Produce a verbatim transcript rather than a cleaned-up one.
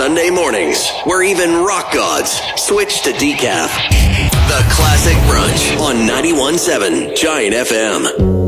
Sunday mornings, where even rock gods switch to decaf. The Classic Brunch on ninety-one point seven Giant F M.